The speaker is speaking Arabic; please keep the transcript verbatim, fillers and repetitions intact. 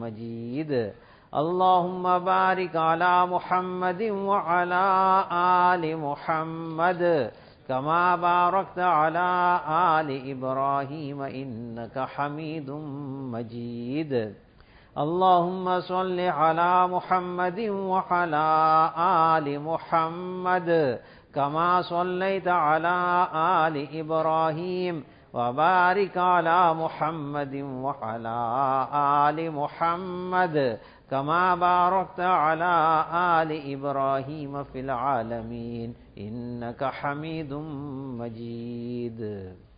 مجيد اللهم بارك على محمد وعلى آل محمد كما باركت على آل إبراهيم إنك حميد مجيد اللهم صل على محمد وعلى آل محمد كما صليت على آل إبراهيم وبارك على محمد وعلى آل محمد كما باركت على آل إبراهيم في العالمين إنك حميد مجيد.